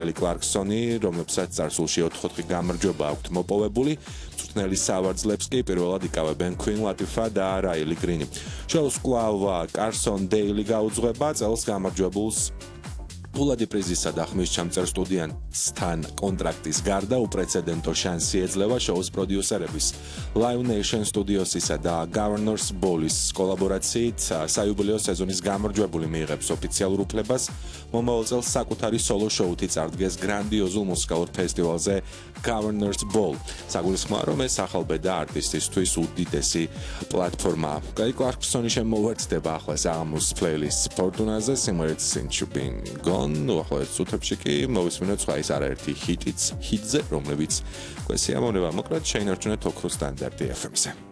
კლარკსონი, რომლებსაც წარსულში 4 გამარჯვება აქვთ მოპოვებული. მწვრთნელი სავარძლებს კი პირველად იკავებენ Queen Latifah და Riley Green. შოუს კვლავ Carson Daly გაუძღვება წელს გამარჯვებულს ფულადი პრიზისა და ხმის ჩამწერ სტუდენტთან კონტრაქტის გარდა უპრეცედენტო შანსი ეძლევა შოუს პროდიუსერების Live Nation Studios-ისა და Governors Ball-ის კოლაბორაციით საიუბილეო სეზონის გამარჯვებული მიიღებს ოფიციალურ უფლებას მომავალ წელს საკუთარი სოლო შოუთი წარდგეს გრანდიოზულ მუსიკალურ ფესტივალზე Governors Ball. საგულისხმოა, რომ ეს ახალბედა არტისტისთვის უდიდესი პლატფორმაა. Kelly Clarkson-ი შემოვერთდება ახლა საღამოს პლეილისტ Fortuna-ზე სიმღერით Since You've Been Gone. ახლა ეს წუთებში კი მოვისმინოთ სხვა ის არაერთი ჰიტზე, რომლებიც გვესიამოვნება მოკლედ შეინარჩუნეთ ოქროს სტანდარტი FM-ზე.